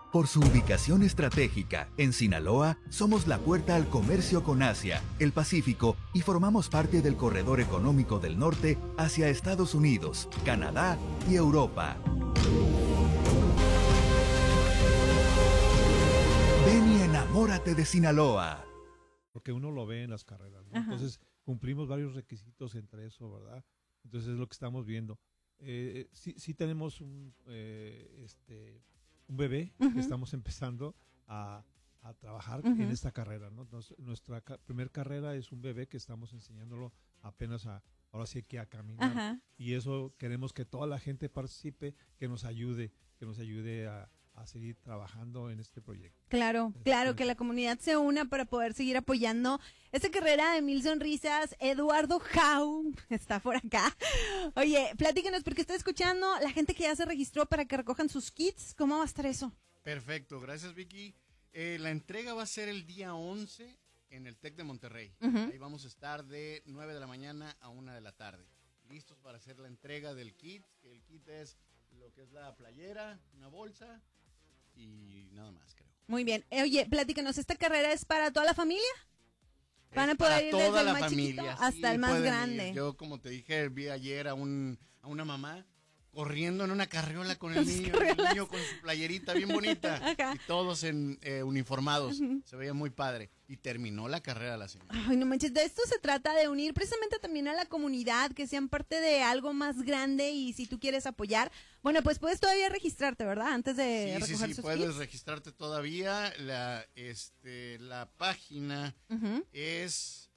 Por su ubicación estratégica, en Sinaloa, somos la puerta al comercio con Asia, el Pacífico y formamos parte del corredor económico del norte hacia Estados Unidos, Canadá y Europa. Ven y enamórate de Sinaloa. Porque uno lo ve en las carreras, ¿no? Entonces cumplimos varios requisitos entre eso, ¿verdad? Entonces es lo que estamos viendo. Sí tenemos un bebé que estamos empezando a trabajar en esta carrera, ¿no? Nuestra primer carrera es un bebé que estamos enseñándolo apenas ahora sí que a caminar. Y eso queremos que toda la gente participe, que nos ayude a seguir trabajando en este proyecto. Claro, que la comunidad se una para poder seguir apoyando esta carrera de 1000 sonrisas. Eduardo Jau está por acá. Oye, platícanos, porque estoy escuchando la gente que ya se registró para que recojan sus kits. ¿Cómo va a estar eso? Perfecto, gracias Vicky. La entrega va a ser el día 11 en el TEC de Monterrey. Ahí vamos a estar de 9 de la mañana a 1 de la tarde. Listos para hacer la entrega del kit. El kit es lo que es la playera, una bolsa y nada más, creo. Muy bien. Oye, platícanos, ¿esta carrera es para toda la familia? ¿Van a poder ir desde el más chiquito hasta el más grande? Yo, como te dije, vi ayer a una mamá corriendo en una carriola con el niño con su playerita bien bonita. Y todos uniformados. Se veía muy padre. Y terminó la carrera la señora. Ay, no manches, de esto se trata, de unir precisamente también a la comunidad, que sean parte de algo más grande. Y si tú quieres apoyar, bueno, pues puedes todavía registrarte, ¿verdad? Antes de recoger sus puedes kits. registrarte todavía. La página es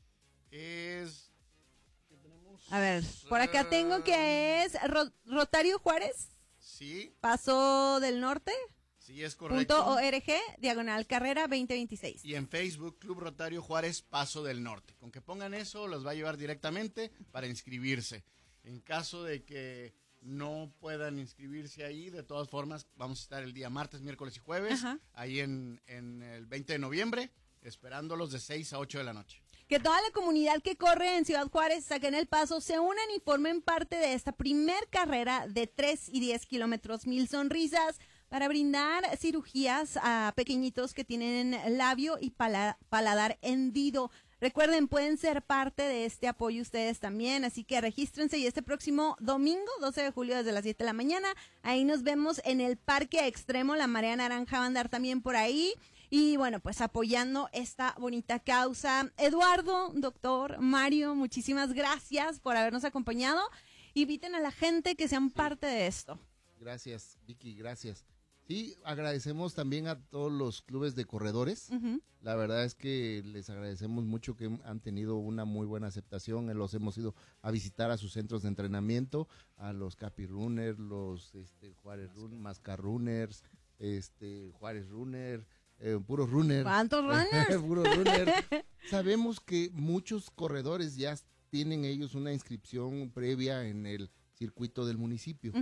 a ver, por acá tengo que es Rotario Juárez. Sí. Paso del Norte. Sí, es correcto. .org, /carrera 2026. Y en Facebook, Club Rotario Juárez, Paso del Norte. Con que pongan eso, los va a llevar directamente para inscribirse. En caso de que no puedan inscribirse ahí, de todas formas, vamos a estar el día martes, miércoles y jueves, ahí en el 20 de noviembre, esperándolos de 6 a 8 de la noche. Que toda la comunidad que corre en Ciudad Juárez, saquen el paso, se unan y formen parte de esta primer carrera de 3 y 10 kilómetros, 1000 sonrisas, para brindar cirugías a pequeñitos que tienen labio y paladar hendido. Recuerden, pueden ser parte de este apoyo ustedes también, así que regístrense y este próximo domingo, 12 de julio, desde las 7 de la mañana, ahí nos vemos en el Parque Extremo. La Marea Naranja va a andar también por ahí. Y bueno, pues apoyando esta bonita causa. Eduardo, doctor, Mario, muchísimas gracias por habernos acompañado. Inviten a la gente que sean parte de esto. Gracias, Vicky, gracias. Sí, agradecemos también a todos los clubes de corredores. La verdad es que les agradecemos mucho que han tenido una muy buena aceptación. Los hemos ido a visitar a sus centros de entrenamiento, a los Capi Runners, los Juárez Runners, Mascar Runners, Juárez Runner, puros runners. ¿Cuántos runners? Puros runners. Sabemos que muchos corredores ya tienen ellos una inscripción previa en el circuito del municipio.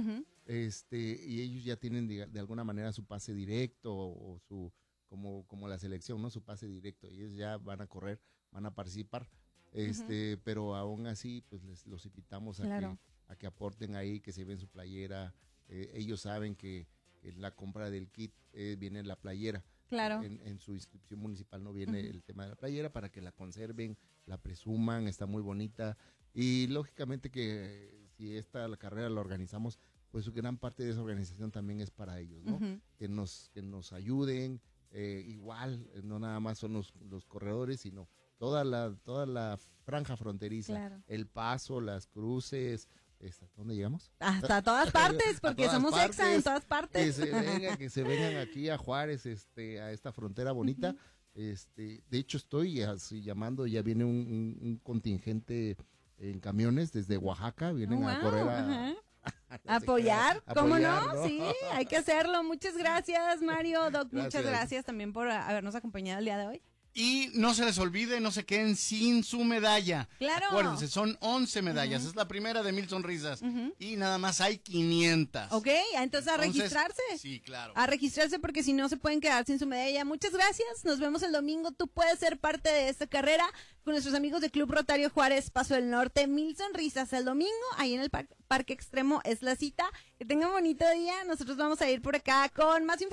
Y ellos ya tienen de alguna manera su pase directo o su como la selección, ¿no? Su pase directo. Ellos ya van a correr, van a participar. Pero aún así pues los invitamos a que aporten ahí, que se ven su playera. Ellos saben que en la compra del kit viene la playera. Claro. En su inscripción municipal no viene el tema de la playera, para que la conserven, la presuman, está muy bonita. Y lógicamente que si la carrera la organizamos, pues gran parte de esa organización también es para ellos, ¿no? Que nos ayuden, igual, no nada más son los corredores, sino toda la franja fronteriza, claro. El Paso, las cruces. ¿Dónde llegamos? Hasta todas partes, porque somos EXA en todas partes. Que se vengan aquí a Juárez, a esta frontera bonita. De hecho estoy así llamando, ya viene un contingente en camiones desde Oaxaca, vienen a correr apoyar, ¿cómo no? Sí, hay que hacerlo. Muchas gracias, Mario, Doc, muchas gracias también por habernos acompañado el día de hoy. Y no se les olvide, no se queden sin su medalla. Claro. Acuérdense, son 11 medallas. Es la primera de 1000 sonrisas. Y nada más hay 500. Ok, entonces a registrarse. Sí, claro. A registrarse, porque si no se pueden quedar sin su medalla. Muchas gracias. Nos vemos el domingo. Tú puedes ser parte de esta carrera con nuestros amigos de Club Rotario Juárez, Paso del Norte. 1000 sonrisas el domingo. Ahí en el Parque Extremo es la cita. Que tengan un bonito día. Nosotros vamos a ir por acá con más información.